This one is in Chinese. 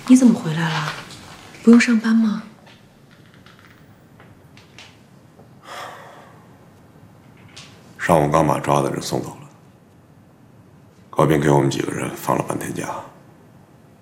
你怎么回来了？不用上班吗？ 上午刚把抓的人送走了，高斌给我们几个人放了半天假。